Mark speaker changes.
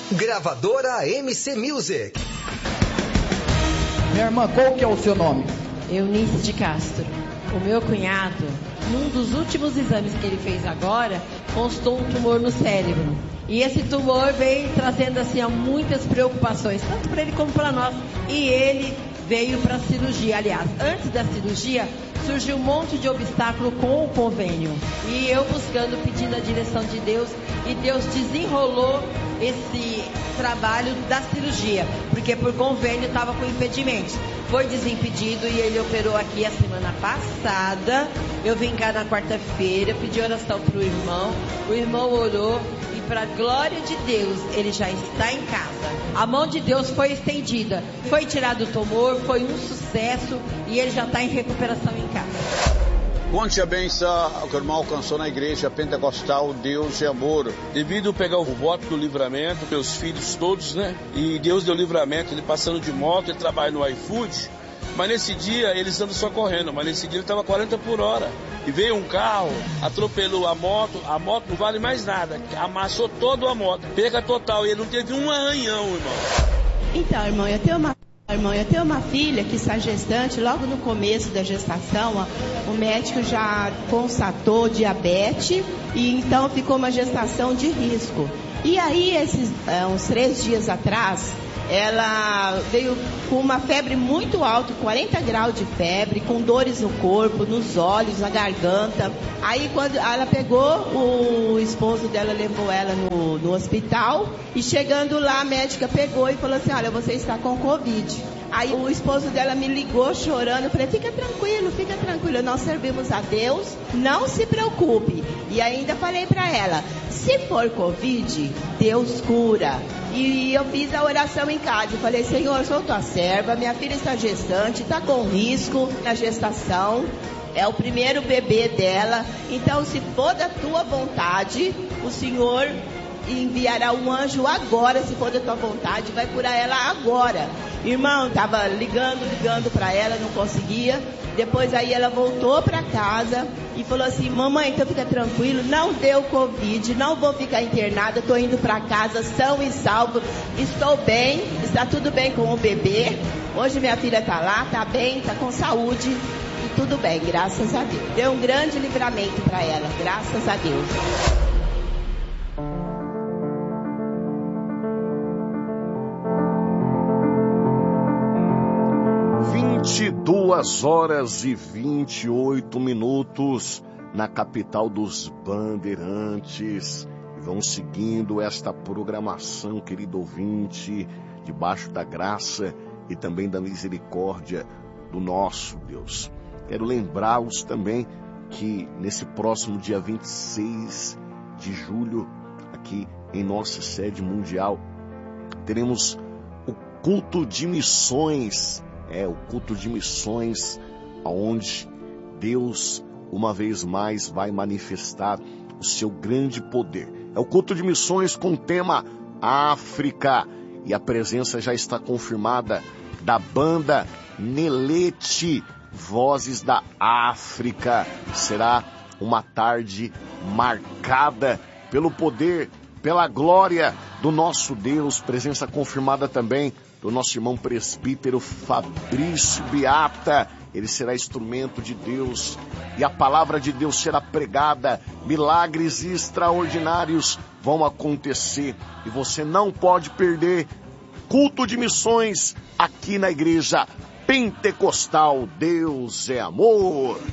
Speaker 1: Gravadora MC Music.
Speaker 2: Minha irmã, qual que é o seu nome?
Speaker 3: Eunice de Castro. O meu cunhado, num dos últimos exames que ele fez agora, constou um tumor no cérebro. E esse tumor vem trazendo assim muitas preocupações, tanto para ele como para nós. E ele veio para a cirurgia. Aliás, antes da cirurgia, surgiu um monte de obstáculo com o convênio. E eu buscando, pedindo a direção de Deus, e Deus desenrolou esse trabalho da cirurgia, porque por convênio estava com impedimentos. Foi desimpedido e ele operou aqui a semana passada. Eu vim cá na quarta-feira, pedi oração para o irmão orou e para a glória de Deus, ele já está em casa. A mão de Deus foi estendida, foi tirado o tumor, foi um sucesso e ele já está em recuperação em casa.
Speaker 4: Conte a bênção que o irmão alcançou na igreja pentecostal Deus é Amor. Devido a pegar o voto do livramento, meus filhos todos, né? E Deus deu livramento, ele passando de moto, ele trabalha no iFood. Mas nesse dia, eles andam só correndo, mas nesse dia ele estava 40 por hora. E veio um carro, atropelou a moto não vale mais nada, amassou toda a moto. Perca total, e ele não teve um arranhão, irmão.
Speaker 5: Então, irmão, eu tenho uma filha que está gestante. Logo no começo da gestação, o médico já constatou diabetes e então ficou uma gestação de risco. E aí, uns 3 dias atrás, ela veio com uma febre muito alta, 40 graus de febre, com dores no corpo, nos olhos, na garganta. Aí quando ela pegou, o esposo dela levou ela no hospital e chegando lá a médica pegou e falou assim, olha, você está com Covid. Aí o esposo dela me ligou chorando, eu falei, fica tranquilo, nós servimos a Deus, não se preocupe. E ainda falei para ela, se for Covid, Deus cura. E eu fiz a oração em casa, eu falei, Senhor, sou tua serva, minha filha está gestante, está com risco na gestação, é o primeiro bebê dela, então se for da tua vontade, o Senhor enviará um anjo agora, se for da tua vontade, vai curar ela agora. Irmão, estava ligando para ela, não conseguia. Depois aí ela voltou para casa e falou assim, mamãe, então fica tranquilo, não deu Covid, não vou ficar internada, estou indo para casa são e salvo, estou bem, está tudo bem com o bebê. Hoje minha filha está lá, está bem, está com saúde e tudo bem, graças a Deus. Deu um grande livramento para ela, graças a Deus.
Speaker 6: 22h28 na capital dos Bandeirantes. E vamos seguindo esta programação, querido ouvinte, debaixo da graça e também da misericórdia do nosso Deus. Quero lembrá-los também que nesse próximo dia 26 de julho, aqui em nossa sede mundial, teremos o culto de missões. O culto de missões, onde Deus, uma vez mais, vai manifestar o seu grande poder. É o culto de missões com o tema África. E a presença já está confirmada da banda Nelete, Vozes da África. Será uma tarde marcada pelo poder, pela glória do nosso Deus. Presença confirmada também do nosso irmão presbítero Fabrício Beata. Ele será instrumento de Deus e a palavra de Deus será pregada. Milagres extraordinários vão acontecer e você não pode perder. Culto de missões aqui na Igreja Pentecostal Deus é Amor.